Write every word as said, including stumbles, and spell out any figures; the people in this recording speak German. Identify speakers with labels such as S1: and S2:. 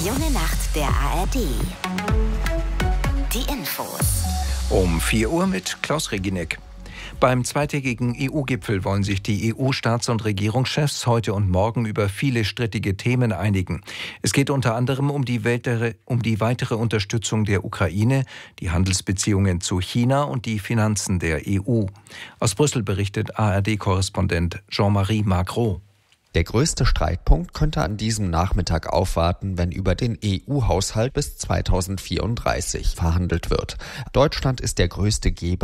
S1: junge Nacht der A R D. Die Infos.
S2: Um vier Uhr mit Klaus Reginek. Beim zweitägigen E U-Gipfel wollen sich die E U-Staats- und Regierungschefs heute und morgen über viele strittige Themen einigen. Es geht unter anderem um die, weitere, um die weitere Unterstützung der Ukraine, die Handelsbeziehungen zu China und die Finanzen der E U. Aus Brüssel berichtet A R D-Korrespondent Jean-Marie Magro.
S3: Der größte Streitpunkt könnte an diesem Nachmittag aufwarten, wenn über den E U-Haushalt bis zweitausendvierunddreißig verhandelt wird. Deutschland ist der größte Geber